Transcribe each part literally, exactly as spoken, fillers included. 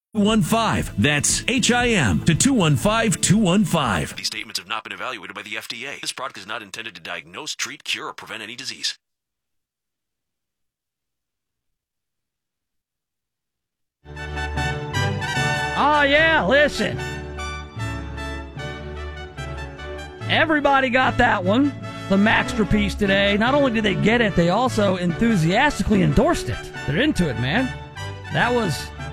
two one five. That's H I M to two one five two one five. These statements have not been evaluated by the F D A. This product is not intended to diagnose, treat, cure, or prevent any disease. Oh, yeah, listen. Everybody got that one. The Maxtra-piece today. Not only did they get it, they also enthusiastically endorsed it. They're into it, man. That was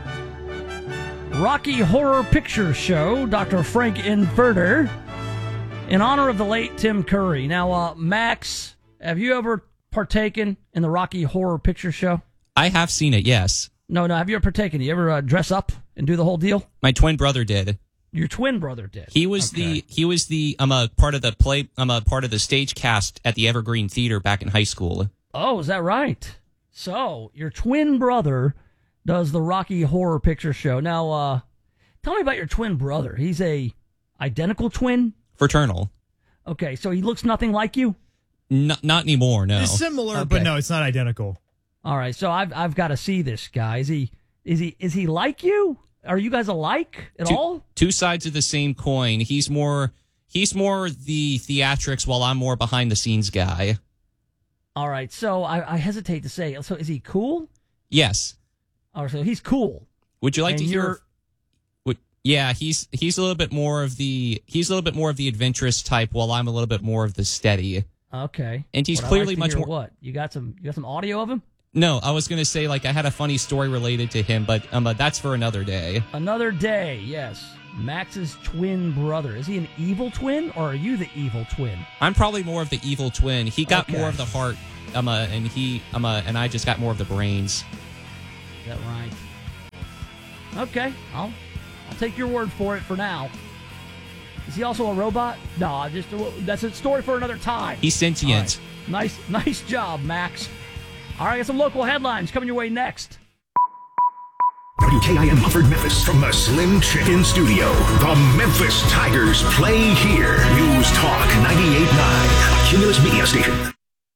Rocky Horror Picture Show, Doctor Frank Inverter, in honor of the late Tim Curry. Now, uh, Max, have you ever partaken in the Rocky Horror Picture Show? I have seen it, yes. No, no, have you ever partaken? Do you ever uh, dress up and do the whole deal? My twin brother did. Your twin brother did. He was okay. the he was the I'm a part of the play I'm a part of the stage cast at the Evergreen Theater back in high school. Oh, is that right? So, your twin brother does the Rocky Horror Picture Show. Now, uh, tell me about your twin brother. He's a identical twin? Fraternal. Okay, so he looks nothing like you? N- not anymore, no. It's similar, okay. but no, it's not identical. All right, so I've I've got to see this guy. Is he is he is he like you? Are you guys alike at two, all? Two sides of the same coin. He's more he's more the theatrics while I'm more behind the scenes guy. All right, so I, I hesitate to say. So is he cool? Yes. Oh, so he's cool. Would you like and to hear? Would, yeah, he's he's a little bit more of the he's a little bit more of the adventurous type, while I'm a little bit more of the steady. Okay. And he's Would clearly I like to much hear more. What you got some you got some audio of him? No, I was going to say, like, I had a funny story related to him, but um, uh, that's for another day. Another day, yes. Max's twin brother. Is he an evil twin, or are you the evil twin? I'm probably more of the evil twin. He got Okay. more of the heart, um, uh, and he, um, uh, and I just got more of the brains. Is that right? Okay, I'll I'll take your word for it for now. Is he also a robot? No, just that's a story for another time. He's sentient. Right. Nice, nice job, Max. All right, got some local headlines coming your way next. W K I M Mumford, Memphis, from the Slim Chicken Studio. The Memphis Tigers play here. News Talk ninety-eight point nine, a Cumulus Media station.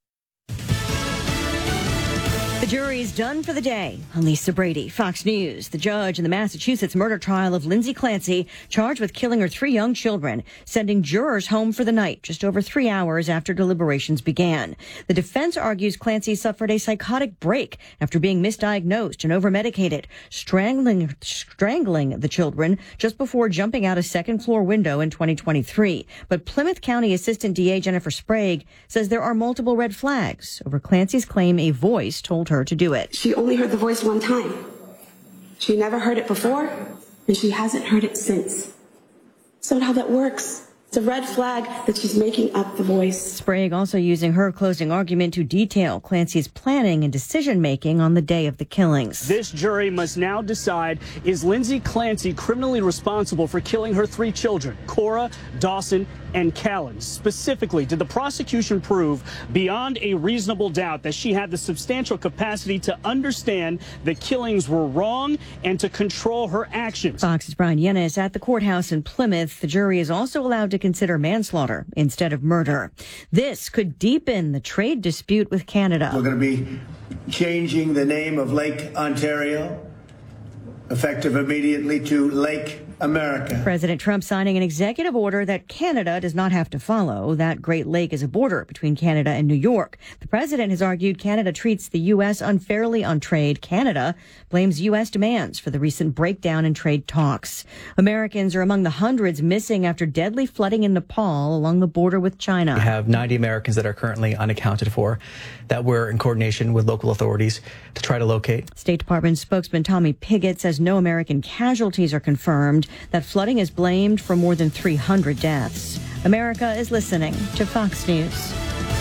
The jury's done for the day. I'm Lisa Brady, Fox News. The judge in the Massachusetts murder trial of Lindsay Clancy, charged with killing her three young children, sending jurors home for the night just over three hours after deliberations began. The defense argues Clancy suffered a psychotic break after being misdiagnosed and overmedicated, strangling, strangling the children just before jumping out a second-floor window in twenty twenty-three. But Plymouth County Assistant D A Jennifer Sprague says there are multiple red flags over Clancy's claim a voice told her to do it. She only heard the voice one time. She never heard it before, and she hasn't heard it since. So how that works. It's a red flag that she's making up the voice. Sprague also using her closing argument to detail Clancy's planning and decision-making on the day of the killings. This jury must now decide, is Lindsay Clancy criminally responsible for killing her three children, Cora, Dawson, and Callan? Specifically, did the prosecution prove beyond a reasonable doubt that she had the substantial capacity to understand the killings were wrong and to control her actions? Fox's Brian Yennis at the courthouse in Plymouth. The jury is also allowed to consider manslaughter instead of murder. This could deepen the trade dispute with Canada. We're going to be changing the name of Lake Ontario, effective immediately, to Lake America. President Trump signing an executive order that Canada does not have to follow. That Great Lake is a border between Canada and New York. The president has argued Canada treats the U S unfairly on trade. Canada blames U S demands for the recent breakdown in trade talks. Americans are among the hundreds missing after deadly flooding in Nepal along the border with China. We have ninety Americans that are currently unaccounted for that we're in coordination with local authorities to try to locate. State Department spokesman Tommy Pigott says no American casualties are confirmed. That flooding is blamed for more than three hundred deaths. America is listening to Fox News.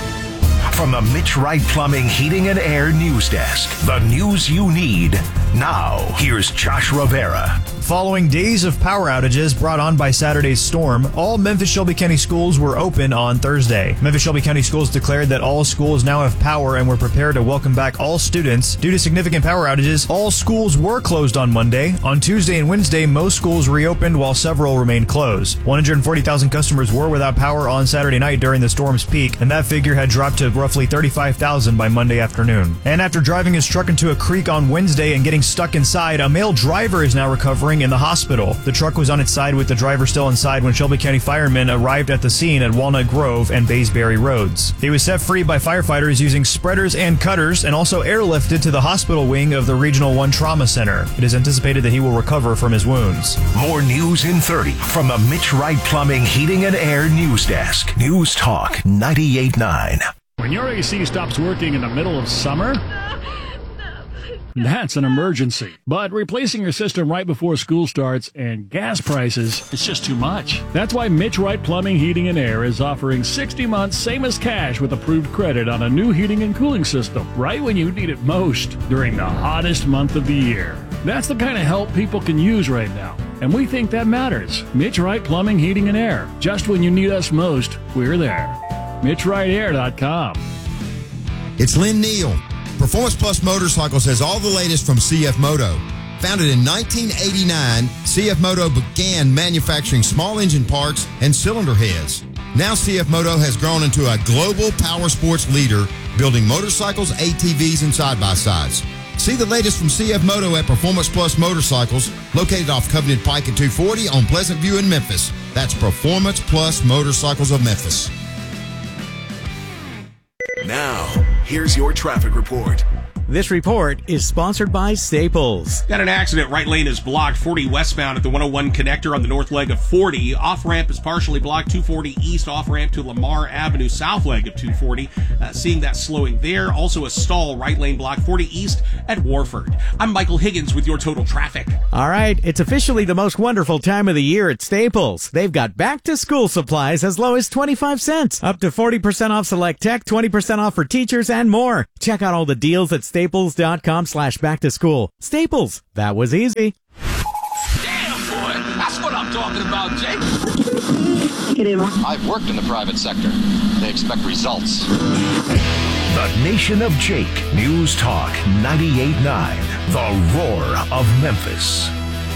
From the Mitch Wright Plumbing, Heating, and Air News Desk, the news you need. Now, here's Josh Rivera. Following days of power outages brought on by Saturday's storm, all Memphis-Shelby County schools were open on Thursday. Memphis-Shelby County schools declared that all schools now have power and were prepared to welcome back all students. Due to significant power outages, all schools were closed on Monday. On Tuesday and Wednesday, most schools reopened while several remained closed. one hundred forty thousand customers were without power on Saturday night during the storm's peak, and that figure had dropped to roughly thirty-five thousand by Monday afternoon. And after driving his truck into a creek on Wednesday and getting getting stuck inside, a male driver is now recovering in the hospital. The truck was on its side with the driver still inside when Shelby County firemen arrived at the scene at Walnut Grove and Baysbury Roads. He was set free by firefighters using spreaders and cutters and also airlifted to the hospital wing of the Regional one Trauma Center. It is anticipated that he will recover from his wounds. More news in thirty from the Mitch Wright Plumbing, Heating, and Air News Desk. News Talk ninety-eight point nine. When your A C stops working in the middle of summer, that's an emergency. But replacing your system right before school starts and gas prices, it's just too much. That's why Mitch Wright Plumbing, Heating, and Air is offering sixty months same as cash with approved credit on a new heating and cooling system right when you need it most during the hottest month of the year. That's the kind of help people can use right now. And we think that matters. Mitch Wright Plumbing, Heating, and Air. Just when you need us most, we're there. Mitch Wright Air dot com. It's Lynn Neal. Performance Plus Motorcycles has all the latest from C F Moto. Founded in nineteen eighty-nine, C F Moto began manufacturing small engine parts and cylinder heads. Now C F Moto has grown into a global power sports leader, building motorcycles, A T Vs, and side-by-sides. See the latest from C F Moto at Performance Plus Motorcycles, located off Covenant Pike at two forty on Pleasant View in Memphis. That's Performance Plus Motorcycles of Memphis. Now, here's your traffic report. This report is sponsored by Staples. Got an accident. Right lane is blocked. forty westbound at the one oh one connector on the north leg of forty. Off ramp is partially blocked. two forty east off ramp to Lamar Avenue, south leg of two forty. Uh, seeing that slowing there. Also a stall. Right lane blocked. forty east at Warford. I'm Michael Higgins with your total traffic. All right. It's officially the most wonderful time of the year at Staples. They've got back to school supplies as low as twenty-five cents. Up to forty percent off select tech, twenty percent off for teachers, and more. Check out all the deals at Staples. Staples.com slash back to school. Staples. That was easy. Damn, boy. That's what I'm talking about, Jake. I've worked in the private sector. They expect results. The Nation of Jake. News Talk ninety-eight point nine. The Roar of Memphis.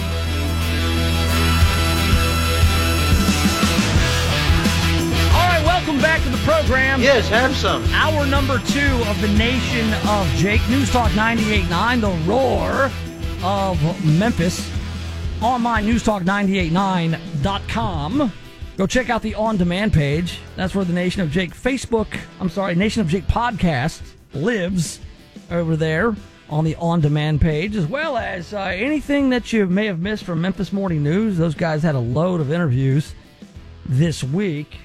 Welcome back to the program. Yes, have some. Hour number two of the Nation of Jake. News Talk ninety-eight point nine, the Roar of Memphis. Online, news talk ninety-eight point nine dot com. Go check out the on-demand page. That's where the Nation of Jake Facebook, I'm sorry, Nation of Jake podcast lives over there on the on-demand page, as well as uh, anything that you may have missed from Memphis Morning News. Those guys had a load of interviews this week,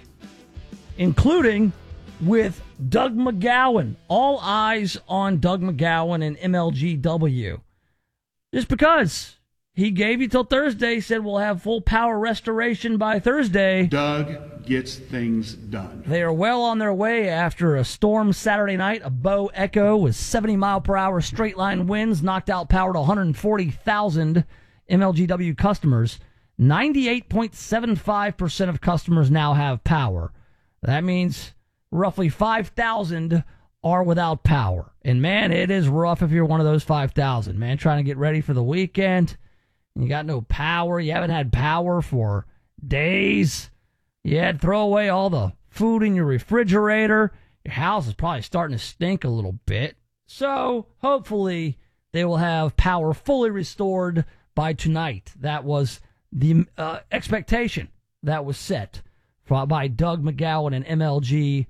including with Doug McGowan. All eyes on Doug McGowan and M L G W. Just because he gave you till Thursday, said we'll have full power restoration by Thursday. Doug gets things done. They are well on their way after a storm Saturday night. A Bo Echo with seventy mile per hour straight line winds knocked out power to one hundred forty thousand M L G W customers. ninety-eight point seven five percent of customers now have power. That means roughly five thousand are without power. And, man, it is rough if you're one of those five thousand, man, trying to get ready for the weekend. And you got no power. You haven't had power for days. You had to throw away all the food in your refrigerator. Your house is probably starting to stink a little bit. So, hopefully, they will have power fully restored by tonight. That was the uh, expectation that was set by Doug McGowan and M L G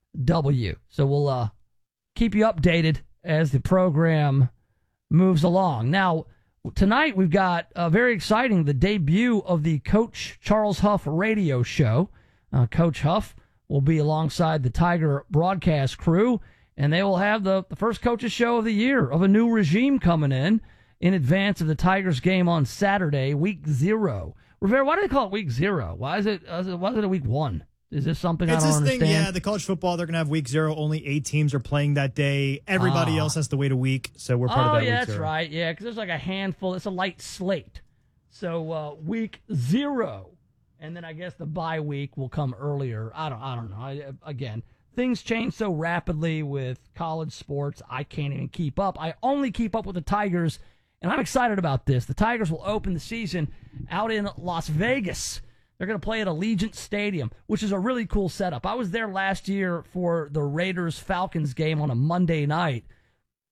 W. So we'll uh, keep you updated as the program moves along. Now, tonight we've got uh, very exciting, the debut of the Coach Charles Huff radio show. Uh, Coach Huff will be alongside the Tiger broadcast crew, and they will have the, the first coaches show of the year of a new regime coming in in advance of the Tigers game on Saturday, week zero. Rivera, why do they call it week zero? Why is it? Why is it a week one? Is this something it's I don't this understand? Thing, yeah, the college football, they're going to have week zero. Only eight teams are playing that day. Everybody Ah. else has to wait a week, so we're part oh, of that yeah, week that's zero. right. Yeah, because there's like a handful. It's a light slate. So uh, week zero, and then I guess the bye week will come earlier. I don't. I don't know. I, again, things change so rapidly with college sports. I can't even keep up. I only keep up with the Tigers, and I'm excited about this. The Tigers will open the season out in Las Vegas. They're going to play at Allegiant Stadium, which is a really cool setup. I was there last year for the Raiders-Falcons game on a Monday night.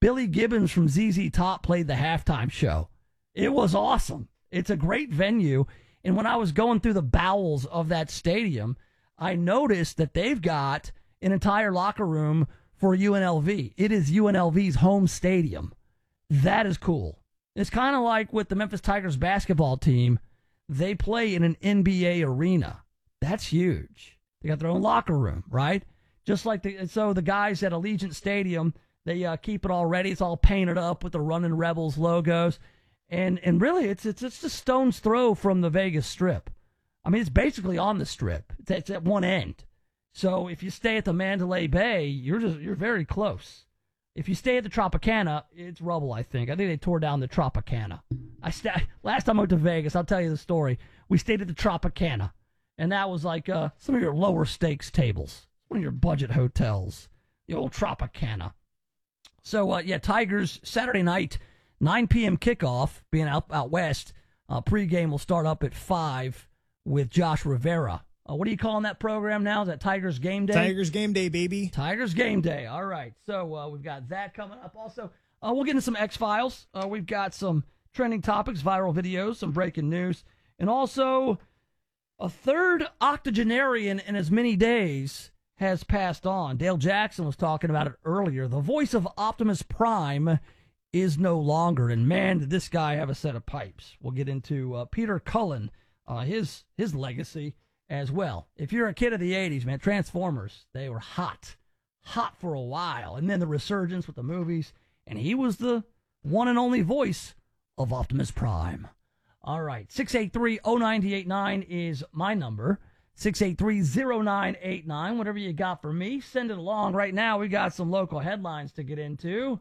Billy Gibbons from Z Z Top played the halftime show. It was awesome. It's a great venue. And when I was going through the bowels of that stadium, I noticed that they've got an entire locker room for U N L V. It is U N L V's home stadium. That is cool. It's kind of like with the Memphis Tigers basketball team. They play in an N B A arena. That's huge. They got their own locker room, right? Just like the, so the guys at Allegiant Stadium, they uh, keep it all ready. It's all painted up with the Running Rebels logos. And and really, it's it's it's just stone's throw from the Vegas Strip. I mean, it's basically on the Strip. It's, it's at one end. So if you stay at the Mandalay Bay, you're just you're very close. If you stay at the Tropicana, it's rubble, I think. I think they tore down the Tropicana. I st- Last time I went to Vegas, I'll tell you the story. We stayed at the Tropicana, and that was like uh, some of your lower stakes tables, one of your budget hotels, the old Tropicana. So, uh, yeah, Tigers, Saturday night, nine p.m. kickoff, being out, out west. Uh, pregame will start up at five with Josh Rivera. Uh, what are you calling that program now? Is that Tigers Game Day? Tigers Game Day, baby. Tigers Game Day. All right. So uh, we've got that coming up. Also, uh, we'll get into some X-Files. Uh, we've got some trending topics, viral videos, some breaking news, and also a third octogenarian in as many days has passed on. Dale Jackson was talking about it earlier. The voice of Optimus Prime is no longer, and man, did this guy have a set of pipes. We'll get into uh, Peter Cullen, uh, his his legacy as well. If you're a kid of the eighties, man, Transformers, they were hot, hot for a while, and then the resurgence with the movies, and he was the one and only voice of Optimus Prime. All right, six eight three, oh nine eight nine is my number. six eight three, oh nine eight nine. Whatever you got for me, send it along. Right now, we got some local headlines to get into.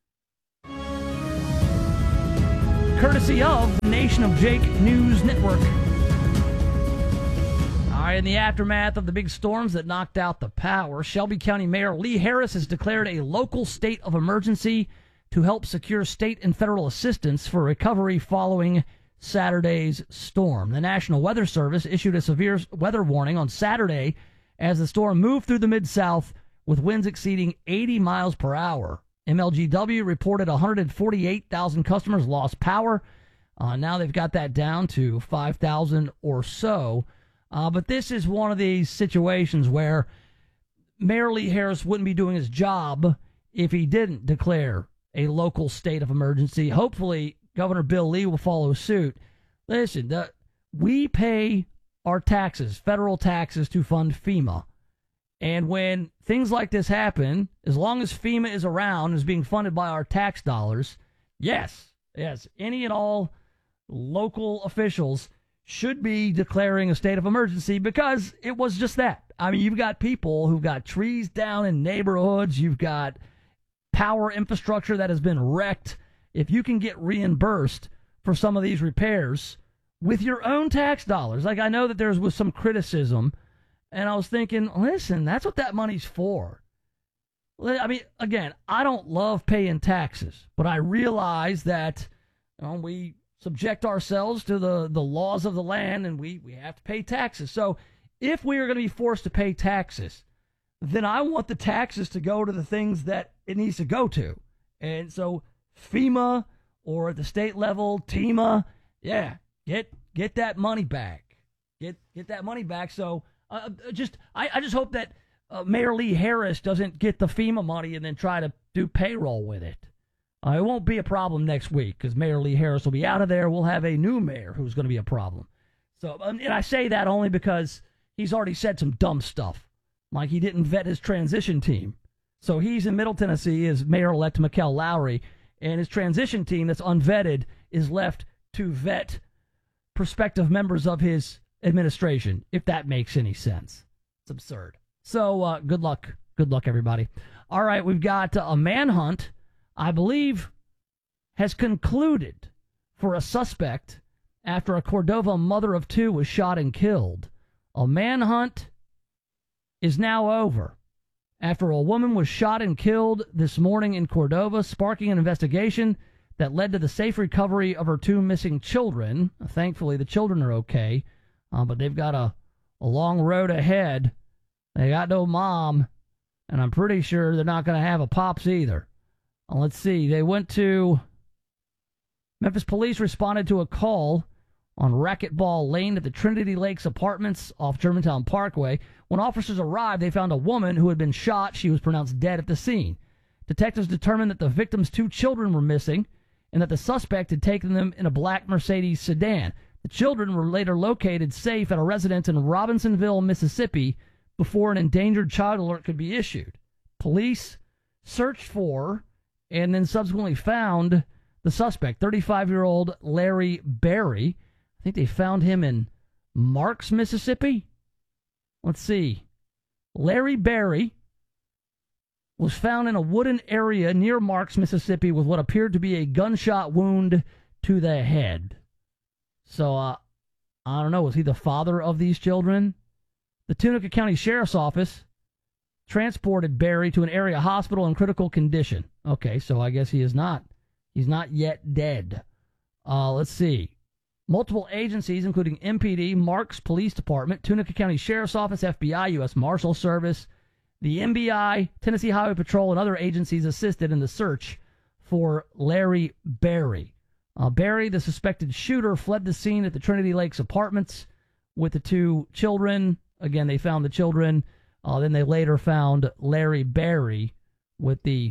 Courtesy of the Nation of Jake News Network. All right, in the aftermath of the big storms that knocked out the power, Shelby County Mayor Lee Harris has declared a local state of emergency to help secure state and federal assistance for recovery following Saturday's storm. The National Weather Service issued a severe weather warning on Saturday as the storm moved through the Mid-South with winds exceeding eighty miles per hour. M L G W reported one hundred forty-eight thousand customers lost power. Uh, now they've got that down to five thousand or so. Uh, but this is one of these situations where Mayor Lee Harris wouldn't be doing his job if he didn't declare a local state of emergency. Hopefully, Governor Bill Lee will follow suit. Listen, the, we pay our taxes, federal taxes, to fund FEMA. And when things like this happen, as long as FEMA is around, is being funded by our tax dollars, yes, yes, any and all local officials should be declaring a state of emergency because it was just that. I mean, you've got people who've got trees down in neighborhoods. You've got power infrastructure that has been wrecked. If you can get reimbursed for some of these repairs with your own tax dollars, like I know that there was some criticism, and I was thinking, listen, that's what that money's for. I mean, again, I don't love paying taxes, but I realize that you know, we subject ourselves to the, the laws of the land, and we, we have to pay taxes. So if we are going to be forced to pay taxes, then I want the taxes to go to the things that it needs to go to. And so FEMA or at the state level, TEMA, yeah, get get that money back. Get get that money back. So uh, just I, I just hope that uh, Mayor Lee Harris doesn't get the FEMA money and then try to do payroll with it. Uh, it won't be a problem next week because Mayor Lee Harris will be out of there. We'll have a new mayor who's going to be a problem. So, um, and I say that only because he's already said some dumb stuff, like he didn't vet his transition team. So he's in Middle Tennessee as Mayor-elect Mikkel Lowry, and his transition team that's unvetted is left to vet prospective members of his administration, if that makes any sense. It's absurd. So uh, good luck. Good luck, everybody. All right, we've got uh, a manhunt, I believe, has concluded for a suspect after a Cordova mother of two was shot and killed. A manhunt is now over after a woman was shot and killed this morning in Cordova, sparking an investigation that led to the safe recovery of her two missing children. Thankfully, the children are okay, uh, but they've got a, a long road ahead. They got no mom, and I'm pretty sure they're not going to have a pops either. Uh, let's see. They went to Memphis police responded to a call on Racquetball Lane at the Trinity Lakes Apartments off Germantown Parkway. When officers arrived, they found a woman who had been shot. She was pronounced dead at the scene. Detectives determined that the victim's two children were missing and that the suspect had taken them in a black Mercedes sedan. The children were later located safe at a residence in Robinsonville, Mississippi, before an endangered child alert could be issued. Police searched for and then subsequently found the suspect, thirty-five-year-old Larry Berry. I think they found him in Marks, Mississippi. Let's see. Larry Berry was found in a wooded area near Marks, Mississippi, with what appeared to be a gunshot wound to the head. So, uh, I don't know. Was he the father of these children? The Tunica County Sheriff's Office transported Berry to an area hospital in critical condition. Okay, so I guess he is not. He's not yet dead. Uh, let's see. Multiple agencies, including M P D, Marks Police Department, Tunica County Sheriff's Office, F B I, U S Marshal Service, the M B I, Tennessee Highway Patrol, and other agencies assisted in the search for Larry Berry. Uh, Berry, the suspected shooter, fled the scene at the Trinity Lakes Apartments with the two children. Again, they found the children. Uh, then they later found Larry Berry with the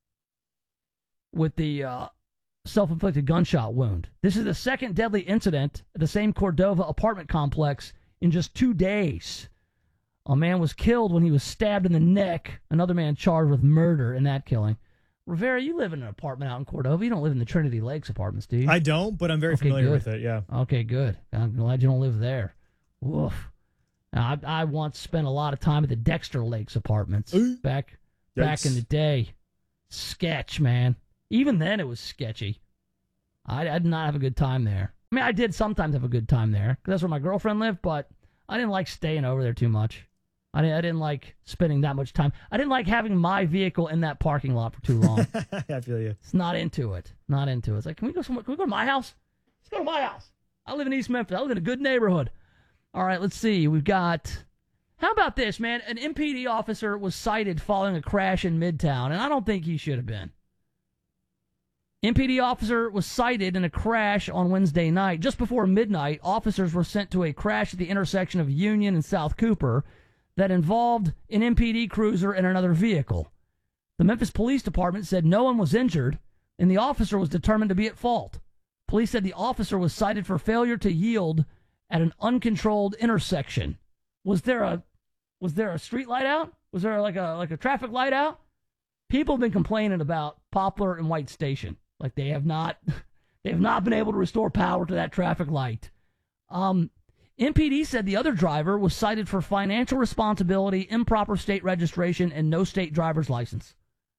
with the uh, self-inflicted gunshot wound. This is the second deadly incident at the same Cordova apartment complex in just two days. A man was killed when he was stabbed in the neck. Another man charged with murder in that killing. Rivera, you live in an apartment out in Cordova. You don't live in the Trinity Lakes apartments, do you? I don't, but I'm very Okay, familiar good. with it, yeah. Okay, good. I'm glad you don't live there. Woof. Now, I, I once spent a lot of time at the Dexter Lakes apartments back back Yikes. in the day. Sketch, man. Even then, it was sketchy. I, I did not have a good time there. I mean, I did sometimes have a good time there, because that's where my girlfriend lived, but I didn't like staying over there too much. I didn't, I didn't like spending that much time. I didn't like having my vehicle in that parking lot for too long. I feel you. It's not into it. Not into it. It's like, can we go somewhere? Can we go to my house? Let's go to my house. I live in East Memphis. I live in a good neighborhood. All right, let's see. We've got, how about this, man? An M P D officer was cited following a crash in Midtown, and I don't think he should have been. M P D officer was cited in a crash on Wednesday night. Just before midnight, officers were sent to a crash at the intersection of Union and South Cooper that involved an M P D cruiser and another vehicle. The Memphis Police Department said no one was injured, and the officer was determined to be at fault. Police said the officer was cited for failure to yield at an uncontrolled intersection. Was there a was there a street light out? Was there like a like a traffic light out? People have been complaining about Poplar and White Station. Like they have not they have not been able to restore power to that traffic light. Um M P D said the other driver was cited for financial responsibility, improper state registration, and no state driver's license.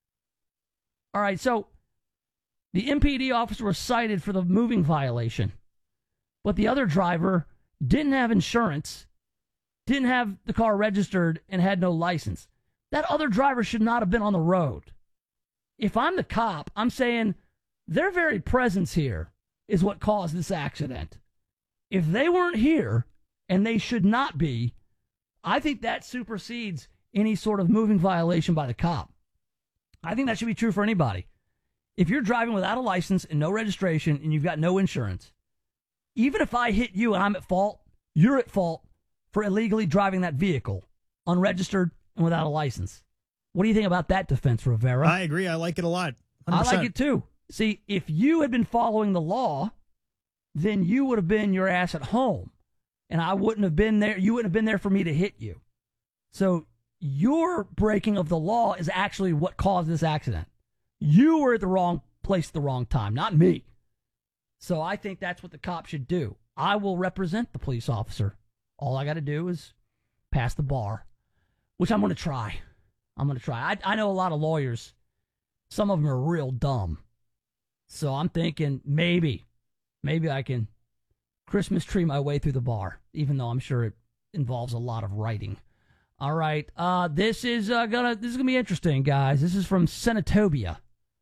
All right, so the M P D officer was cited for the moving violation, but the other driver didn't have insurance, didn't have the car registered, and had no license. That other driver should not have been on the road. If I'm the cop, I'm saying their very presence here is what caused this accident. If they weren't here, and they should not be, I think that supersedes any sort of moving violation by the cop. I think that should be true for anybody. If you're driving without a license and no registration and you've got no insurance, even if I hit you and I'm at fault, you're at fault for illegally driving that vehicle, unregistered and without a license. What do you think about that defense, Rivera? I agree. I like it a lot. one hundred percent. I like it too. See, if you had been following the law, then you would have been your ass at home. And I wouldn't have been there. You wouldn't have been there for me to hit you. So your breaking of the law is actually what caused this accident. You were at the wrong place at the wrong time, not me. So I think that's what the cop should do. I will represent the police officer. All I got to do is pass the bar, which I'm going to try. I'm going to try. I, I know a lot of lawyers. Some of them are real dumb. So I'm thinking maybe, maybe I can Christmas tree my way through the bar, even though I'm sure it involves a lot of writing. All right, uh, this is uh, gonna this is gonna be interesting, guys. This is from Senatobia.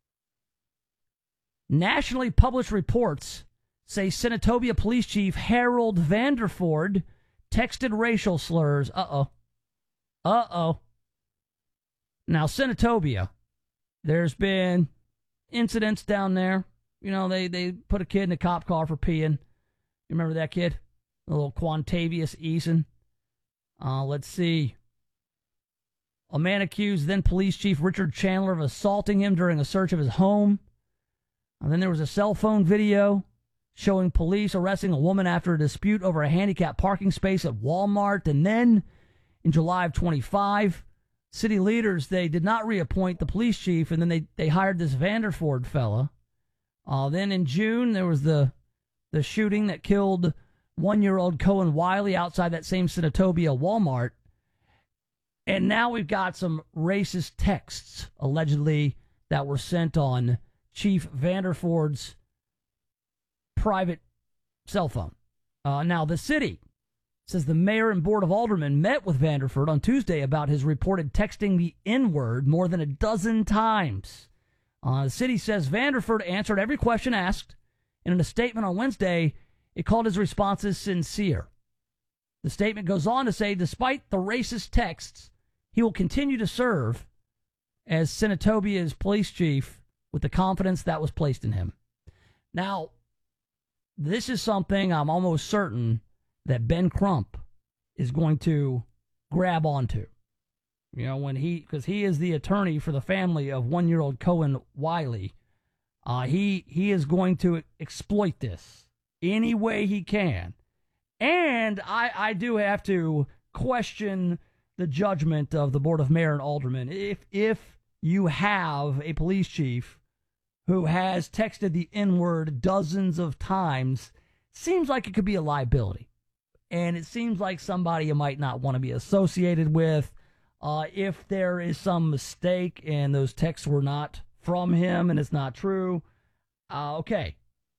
Nationally published reports say Senatobia Police Chief Harold Vanderford texted racial slurs. Uh-oh. Uh-oh. Now, Senatobia, there's been incidents down there. You know, they, they put a kid in a cop car for peeing. You remember that kid? The little Quantavious Eason. Uh, let's see. A man accused then police chief Richard Chandler of assaulting him during a search of his home. And then there was a cell phone video showing police arresting a woman after a dispute over a handicapped parking space at Walmart. And then in July of twenty-five, city leaders, they did not reappoint the police chief, and then they, they hired this Vanderford fella. Uh, then in June, there was the the shooting that killed one-year-old Cohen Wiley outside that same Senatobia Walmart. And now we've got some racist texts, allegedly, that were sent on Chief Vanderford's private cell phone. Uh, now, the city says the mayor and board of aldermen met with Vanderford on Tuesday about his reported texting the N-word more than a dozen times. Uh, the city says Vanderford answered every question asked, and in a statement on Wednesday, it called his responses sincere. The statement goes on to say, despite the racist texts, he will continue to serve as Senatobia's police chief with the confidence that was placed in him. Now, this is something I'm almost certain that Ben Crump is going to grab onto. You know, when he, because he is the attorney for the family of one-year-old Cohen Wiley, uh, he he is going to exploit this any way he can. And I, I do have to question the judgment of the Board of Mayor and Aldermen. If if you have a police chief who has texted the N-word dozens of times, seems like it could be a liability. And it seems like somebody you might not want to be associated with. Uh, if there is some mistake and those texts were not from him and it's not true, uh, okay.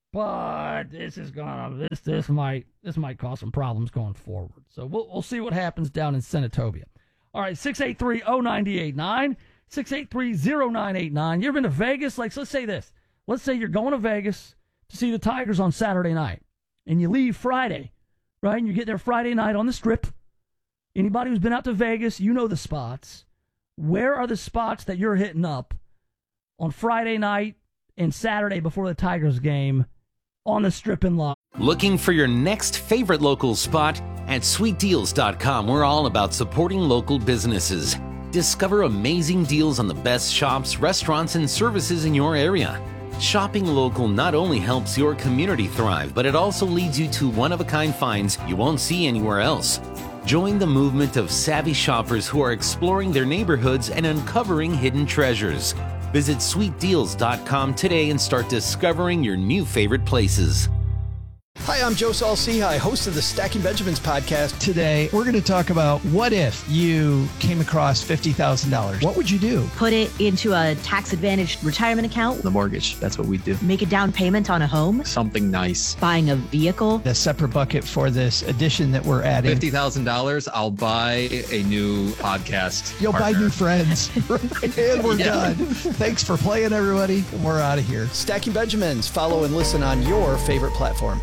But this is gonna this this might this might cause some problems going forward. So we'll we'll see what happens down in Senatobia. All right, six eight three oh nine eight nine, six eight three oh nine eight nine. You ever been to Vegas? Like, so let's say this. Let's say you're going to Vegas to see the Tigers on Saturday night, and you leave Friday, right? And you get there Friday night on the Strip. Anybody who's been out to Vegas, you know the spots. Where are the spots that you're hitting up on Friday night and Saturday before the Tigers game on the Strip and Lot? Looking for your next favorite local spot? At sweet deals dot com, we're all about supporting local businesses. Discover amazing deals on the best shops, restaurants, and services in your area. Shopping local not only helps your community thrive, but it also leads you to one-of-a-kind finds you won't see anywhere else. Join the movement of savvy shoppers who are exploring their neighborhoods and uncovering hidden treasures. Visit sweet deals dot com today and start discovering your new favorite places. Hi, I'm Joe Saul-Sehy, host of the Stacking Benjamins podcast. Today, we're going to talk about what if you came across fifty thousand dollars. What would you do? Put it into a tax-advantaged retirement account. The mortgage, that's what we do. Make a down payment on a home. Something nice. Buying a vehicle. A separate bucket for this addition that we're adding. fifty thousand dollars, I'll buy a new podcast You'll partner. buy new friends. And we're yeah. done. Thanks for playing, everybody. We're out of here. Stacking Benjamins. Follow and listen on your favorite platform.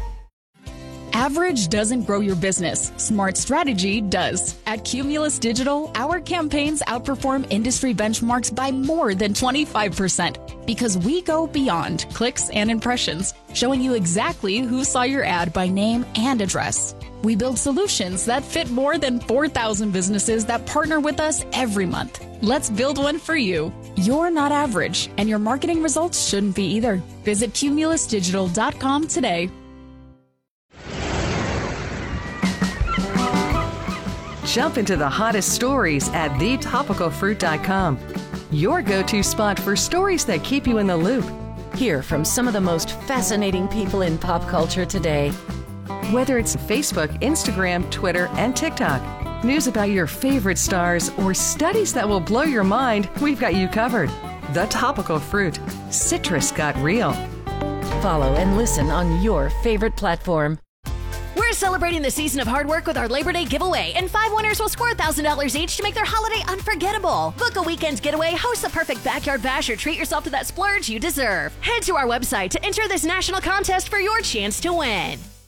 Average doesn't grow your business. Smart strategy does. At Cumulus Digital, our campaigns outperform industry benchmarks by more than twenty-five percent because we go beyond clicks and impressions, showing you exactly who saw your ad by name and address. We build solutions that fit more than four thousand businesses that partner with us every month. Let's build one for you. You're not average, and your marketing results shouldn't be either. Visit cumulus digital dot com today. Jump into the hottest stories at the topical fruit dot com. Your go-to spot for stories that keep you in the loop. Hear from some of the most fascinating people in pop culture today. Whether it's Facebook, Instagram, Twitter, and TikTok, news about your favorite stars, or studies that will blow your mind, we've got you covered. The Topical Fruit. Citrus got real. Follow and listen on your favorite platform. We're celebrating the season of hard work with our Labor Day giveaway, and five winners will score one thousand dollars each to make their holiday unforgettable. Book a weekend getaway, host the perfect backyard bash, or treat yourself to that splurge you deserve. Head to our website to enter this national contest for your chance to win.